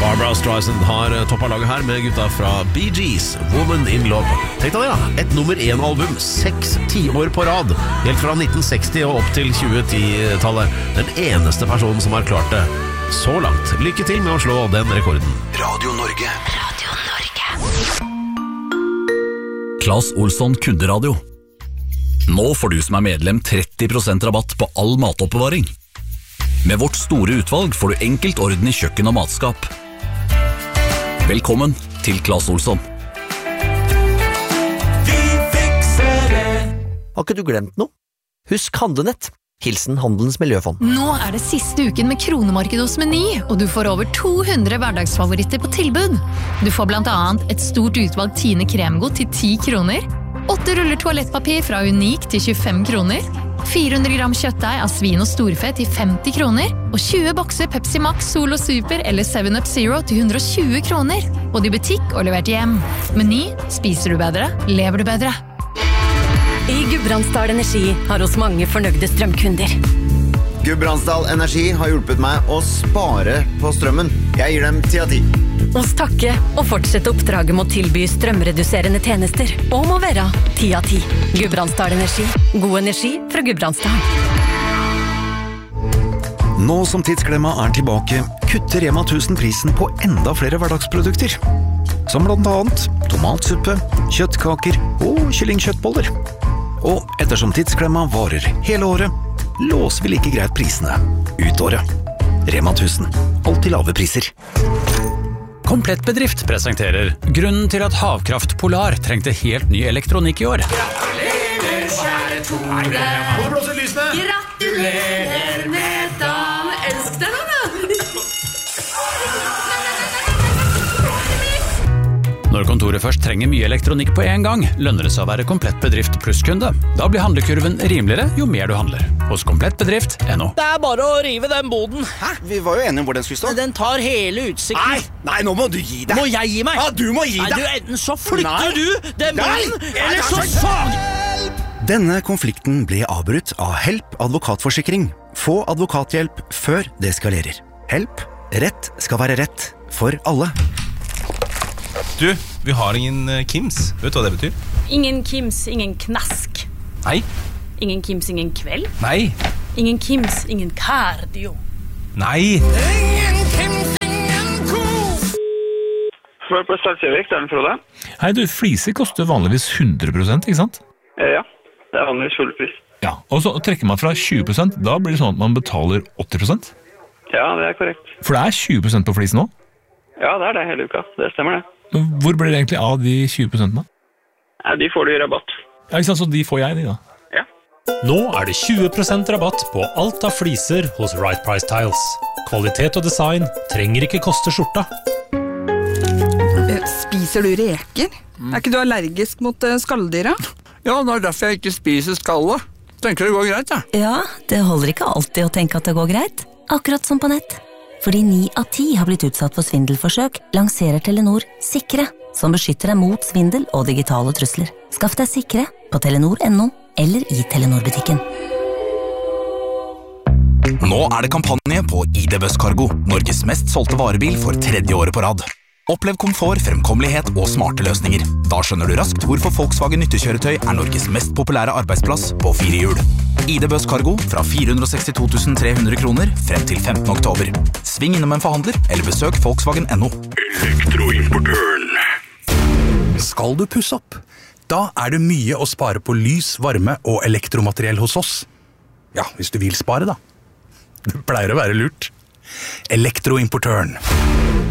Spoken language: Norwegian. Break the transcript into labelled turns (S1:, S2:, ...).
S1: Barbra Streisand har toppet laget her med gutta fra Bee Gees, Woman in Love. Tenk deg det, ja. Et nummer 1-album, 6 tiår på rad, helt fra 1960 og opp til 2010-tallet. Den eneste personen som har klart det så langt. Lykke til med å slå den rekorden.
S2: Radio Norge.
S3: Radio Norge.
S4: Claes Olsson Kunderadio. Nå får du som er medlem 30% rabatt på all matoppbevaring. Med vårt store utvalg får du enkelt orden i kjøkken og matskap. Velkommen til Claes Olsson.
S5: Vi fikser det.
S6: Har ikke du glemt noe? Husk Handlenett. Hilsen Handelens Miljøfond.
S7: Nå er det siste uken med kronemarked hos Meny, og du får over 200 hverdagsfavoritter på tilbud. Du får blant annet et stort utvalg Tine kremgodt til 10 kroner, 8 ruller toalettpapir fra Unik til 25 kroner, 400 gram kjøttdeig av svin og storfe til 50 kroner, og 20 bokser Pepsi Max, Solo Super eller 7up Zero til 120 kroner. Både i butikk og levert hjem. Meny, spiser du bedre, lever du bedre.
S8: I Gudbrandsdal Energi har oss mange fornøyde strømkunder.
S9: Gudbrandsdal Energi har hjulpet meg å spare på strømmen. Jeg gir dem 10 av 10.
S8: Oss takke og fortsette oppdraget med å tilby strømreduserende tjenester. Og må være 10 av 10. Gudbrandsdal Energi. God energi fra Gudbrandsdal.
S2: Nå som Tidsklemma er tilbake, kutter Rema 1000 prisen på enda flere hverdagsprodukter. Som blant annet tomatsuppe, kjøttkaker og kyllingkjøttboller. Og ettersom Tidsklemma varer hele året, låser vi like greit prisene ut året. Rema 1000. Alltid lave priser.
S10: Komplett Bedrift presenterer grunnen til at Havkraft Polar trengte helt ny elektronikk i år.
S5: Gratulerer, kjære Tore.
S1: Hvor blåser lysene?
S5: Gratulerer med dagen. Elsk deg nå, da.
S10: Når kontoret først trenger mye elektronikk på en gang, lønner det seg å være Komplett Bedrift plusskunde. Da blir handlekurven rimeligere jo mer du handler. Hos komplettbedrift.no.
S11: Det er bare å rive den boden.
S9: Hæ? Vi var jo enige om hvor den skulle stå.
S11: Den tar hele utsikten.
S9: Nei, nå må du gi deg.
S11: Må jeg gi meg?
S9: Ja, du må gi deg.
S11: Nei, enten så flytter du den boden, eller så sag!
S2: Denne konflikten ble avbrutt av Help advokatforsikring. Få advokathjelp før det eskalerer. Help. Rett skal være rett for alle.
S12: Du, vi har ingen Kims. Vet du hva det betyr?
S13: Ingen Kims, ingen knask.
S12: Nei.
S13: Ingen Kims, ingen kveld.
S12: Nei.
S13: Ingen Kims, ingen cardio.
S12: Nei.
S5: Ingen Kims, ingen kos.
S14: For på Stadsjøvik, det er den Frode.
S15: Hei du, fliser koster vanligvis 100%, ikke sant?
S14: Ja, det er vanligvis full pris.
S15: Ja, og så trekker man fra 20%, da blir det sånn at man betaler 80%?
S14: Ja, det er korrekt.
S15: For det er 20% på flisen nå?
S14: Ja, det er det hele uka. Det stemmer det.
S15: Hvor blir det egentlig av de 20% da?
S14: Ja, de får du i rabatt.
S15: Ja, ikke sant, så de får jeg de da?
S14: Ja.
S16: Nå er det 20% rabatt på alt av fliser hos Right Price Tiles. Kvalitet og design trenger ikke koste skjorta.
S17: Spiser du reker? Er ikke du allergisk mot skalldyra?
S18: Ja, det er derfor jeg ikke spiser skallet. Tenker det går greit, ja.
S19: Ja, det holder ikke alltid å tenke at det går greit. Akkurat som på nett. Fordi 9 av 10 har blitt utsatt for svindelforsøk, lanserer Telenor Sikre, som beskytter deg mot svindel og digitale trusler. Skaff deg Sikre på telenor.no eller i Telenor-butikken.
S20: Nå er det kampanje på ID Busscargo, Norges mest solgte varebil for 3. året på rad. Opplev komfort, fremkommelighet og smarte løsninger. Da skjønner du raskt hvorfor Volkswagen nyttekjøretøy er Norges mest populære arbeidsplass på 4 hjul. ID Busscargo fra 462 300 kroner frem til 15. oktober. Sving innom en forhandler eller besøk Volkswagen.no.
S2: Elektroimportøren.
S21: Skal du pusse opp? Da er det mye å spare på lys, varme og elektromateriell hos oss. Ja, hvis du vil spare da. Det pleier å være lurt. Elektroimportøren.